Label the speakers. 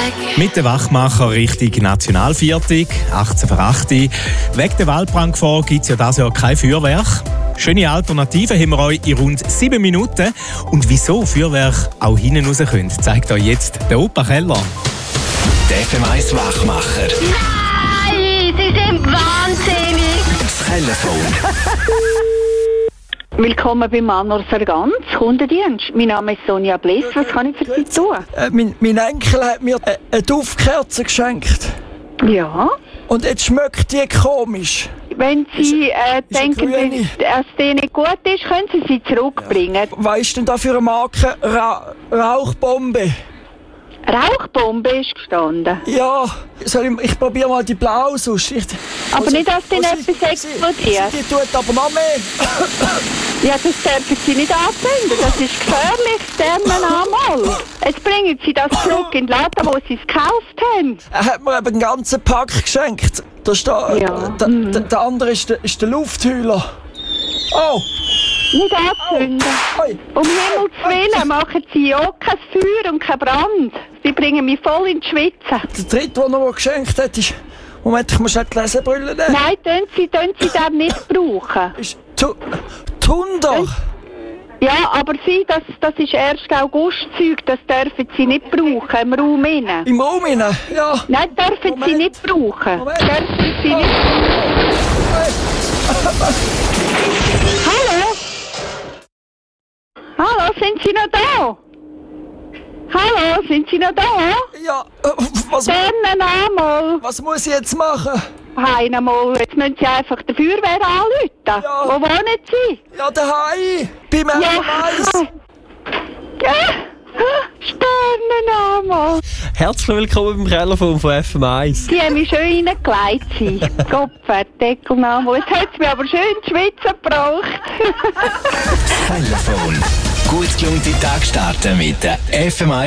Speaker 1: Mit dem Wachmacher Richtung Nationalviertel, 18 vor 8 Uhr. Wegen der Waldbrandgefahr gibt es ja dieses Jahr kein Feuerwerk. Schöne Alternativen haben wir euch in rund 7 Minuten. Und wieso Feuerwerk auch hinten raus können, zeigt euch jetzt der Opa Keller.
Speaker 2: Der FM1 Wachmacher.
Speaker 3: Nein, Sie sind wahnsinnig.
Speaker 2: Das Telefon.
Speaker 4: Willkommen bei Manor Sargans, Kundendienst. Mein Name ist Sonja Bless. Was kann ich für Sie tun?
Speaker 5: Mein Enkel hat mir eine Duftkerze geschenkt.
Speaker 4: Ja.
Speaker 5: Und jetzt schmeckt die komisch.
Speaker 4: Wenn Sie denken,
Speaker 5: grüne.
Speaker 4: dass die nicht gut ist, können Sie sie zurückbringen.
Speaker 5: Was ist denn da für eine Marke? Rauchbombe.
Speaker 4: Rauchbombe ist gestanden.
Speaker 5: Ja, ich probiere mal die blau sonst.
Speaker 4: Aber nicht, dass denen etwas explodiert.
Speaker 5: Die tut aber noch mehr.
Speaker 4: Ja, das dürfen Sie nicht anzünden. Das ist gefährlich, dämmen einmal. Jetzt bringen Sie das zurück in den Laden, wo Sie es gekauft haben.
Speaker 5: Er hat mir eben einen ganzen Pack geschenkt. Da steht,
Speaker 4: Ja.
Speaker 5: der andere ist der Lufthühler. Oh!
Speaker 4: Nicht anzünden.
Speaker 5: Oi.
Speaker 4: Um Himmels Willen machen Sie ja kein Feuer und kein Brand. Sie bringen mich voll in die Schwitzen.
Speaker 5: Der dritte, den er mir geschenkt hat, ist... Moment, ich muss schnell die Lesebrille nehmen.
Speaker 4: Nein, tun Sie den nicht brauchen.
Speaker 5: Ist Thunder.
Speaker 4: Ja, aber Sie, das ist 1. August-Zeug, das dürfen Sie nicht brauchen im Raum innen.
Speaker 5: Im Raum rein? Ja.
Speaker 4: Nein, dürfen Sie
Speaker 5: Moment.
Speaker 4: nicht brauchen.
Speaker 5: Moment.
Speaker 4: Dürfen Sie nicht. Hallo? Hallo, sind Sie noch da? Hallo, sind Sie noch da?
Speaker 5: Ja,
Speaker 4: Dann einmal.
Speaker 5: was muss ich jetzt machen?
Speaker 4: Einmal. Jetzt müssen Sie einfach der Feuerwehr anrufen.
Speaker 5: Ja.
Speaker 4: Wo wohnen Sie?
Speaker 5: Ja, daheim. Beim FM1.
Speaker 4: Sterne einmal.
Speaker 6: Herzlich willkommen beim Telefon von FM1.
Speaker 4: Die haben mich schön reingelegt. Sie. Kopferdeckel einmal. Jetzt hat es mich aber schön die Schweizer gebraucht.
Speaker 2: Telefon. Gut gelungene Tag starten mit der FM1